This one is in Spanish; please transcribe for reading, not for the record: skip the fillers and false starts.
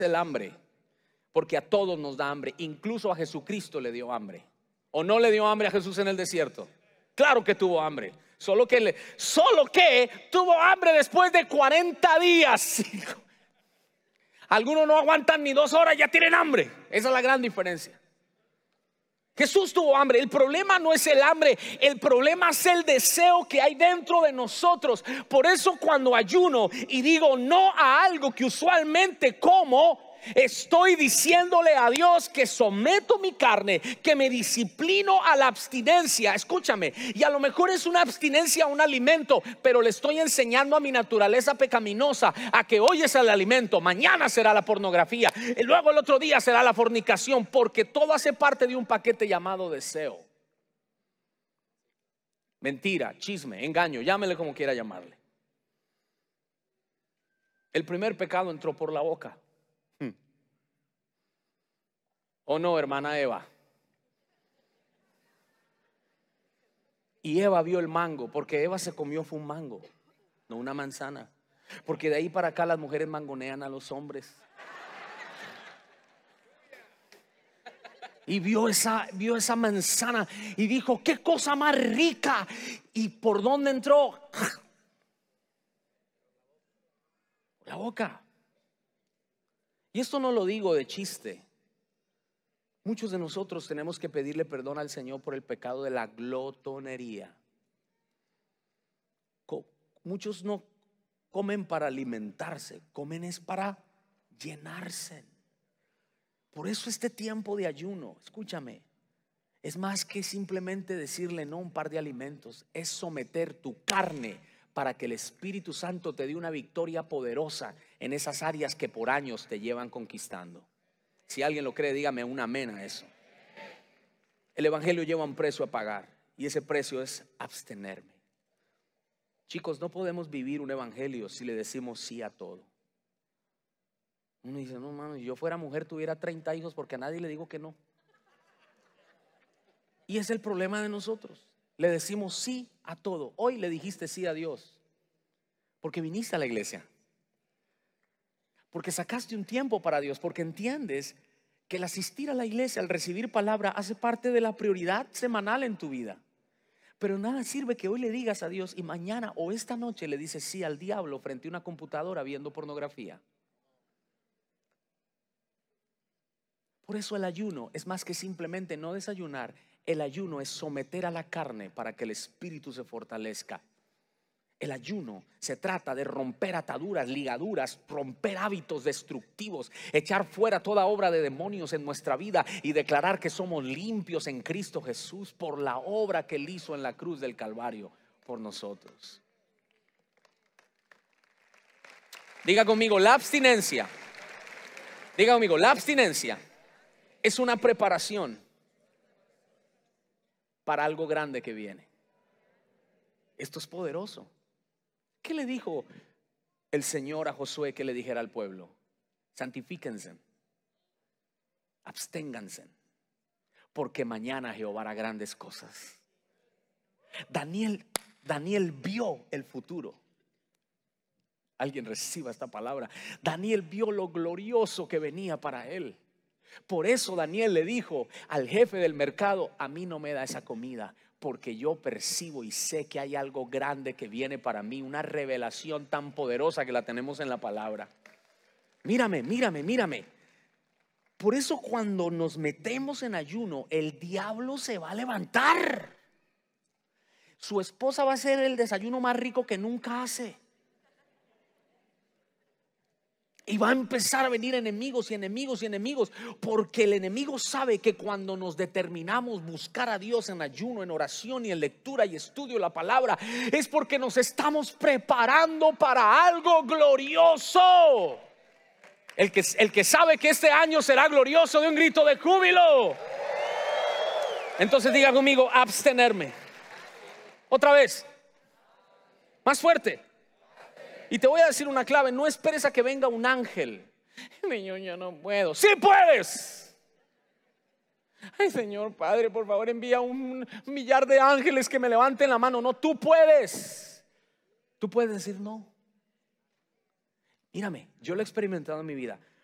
el hambre, porque a todos nos da hambre, incluso a Jesucristo le dio hambre. ¿O no le dio hambre a Jesús en el desierto? Claro que tuvo hambre, solo que tuvo hambre después de 40 días. Algunos no aguantan ni 2 horas, ya tienen hambre. Esa es la gran diferencia. Jesús tuvo hambre. El problema no es el hambre, el problema es el deseo que hay dentro de nosotros. Por eso cuando ayuno y digo no a algo que usualmente como, estoy diciéndole a Dios que someto mi carne, que me disciplino a la abstinencia. Escúchame, y a lo mejor es una abstinencia a un alimento, pero le estoy enseñando a mi naturaleza pecaminosa a que hoy es el alimento, mañana será la pornografía, y luego el otro día será la fornicación, porque todo hace parte de un paquete llamado deseo. Mentira, chisme, engaño, llámele como quiera llamarle. El primer pecado entró por la boca. ¿O no, hermana Eva? Y Eva vio el mango, porque Eva se comió fue un mango, no una manzana. Porque de ahí para acá las mujeres mangonean a los hombres. Y vio esa manzana y dijo: qué cosa más rica. ¿Y por dónde entró? Por la boca. Y esto no lo digo de chiste. Muchos de nosotros tenemos que pedirle perdón al Señor por el pecado de la glotonería. Muchos no comen para alimentarse, comen es para llenarse. Por eso este tiempo de ayuno, escúchame, es más que simplemente decirle no a un par de alimentos, es someter tu carne para que el Espíritu Santo te dé una victoria poderosa en esas áreas que por años te llevan conquistando. Si alguien lo cree, dígame un amén a eso. El evangelio lleva un precio a pagar, y ese precio es abstenerme. Chicos, no podemos vivir un evangelio si le decimos sí a todo. Uno dice: no, mano, si yo fuera mujer tuviera 30 hijos, porque a nadie le digo que no. Y es el problema de nosotros. Le decimos sí a todo. Hoy le dijiste sí a Dios porque viniste a la iglesia, porque sacaste un tiempo para Dios, porque entiendes que el asistir a la iglesia, el recibir palabra, hace parte de la prioridad semanal en tu vida. Pero nada sirve que hoy le digas a Dios y mañana o esta noche le dices sí al diablo frente a una computadora viendo pornografía. Por eso el ayuno es más que simplemente no desayunar. El ayuno es someter a la carne para que el espíritu se fortalezca. El ayuno se trata de romper ataduras, ligaduras, romper hábitos destructivos, echar fuera toda obra de demonios en nuestra vida y declarar que somos limpios en Cristo Jesús por la obra que Él hizo en la cruz del Calvario por nosotros. Diga conmigo, la abstinencia. Diga conmigo, la abstinencia es una preparación para algo grande que viene. Esto es poderoso. ¿Qué le dijo el Señor a Josué que le dijera al pueblo? Santifíquense, absténganse, porque mañana Jehová hará grandes cosas. Daniel vio el futuro. Alguien reciba esta palabra. Daniel vio lo glorioso que venía para él. Por eso Daniel le dijo al jefe del mercado: a mí no me da esa comida, porque yo percibo y sé que hay algo grande que viene para mí, una revelación tan poderosa que la tenemos en la palabra. Mírame. Por eso cuando nos metemos en ayuno, el diablo se va a levantar. Su esposa va a hacer el desayuno más rico que nunca hace. Y va a empezar a venir enemigos, porque el enemigo sabe que cuando nos determinamos buscar a Dios en ayuno, en oración y en lectura y estudio de la palabra, es porque nos estamos preparando para algo glorioso. El que sabe que este año será glorioso, de un grito de júbilo. Entonces diga conmigo: abstenerme. Otra vez, más fuerte. Y te voy a decir una clave: no esperes a que venga un ángel. Señor, yo no puedo. ¡Sí puedes! Ay, Señor Padre, por favor envía 1,000,000 de ángeles que me levanten la mano. No, tú puedes. Tú puedes decir no. Mírame, yo lo he experimentado en mi vida.